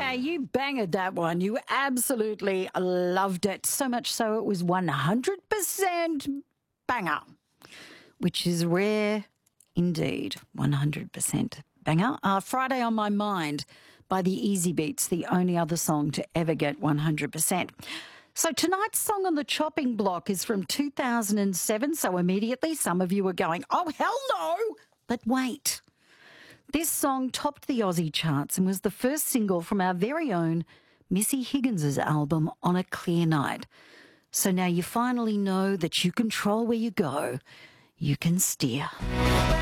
Yeah, you banged that one. You absolutely loved it. So much so it was 100% banger, which is rare indeed. 100% banger. Friday on My Mind by the Easy Beats, the only other song to ever get 100%. So tonight's song on the chopping block is from 2007. So immediately some of you are going, oh, hell no. But wait. This song topped the Aussie charts and was the first single from our very own Missy Higgins' album On a Clear Night. So now you finally know that you control where you go. You can steer.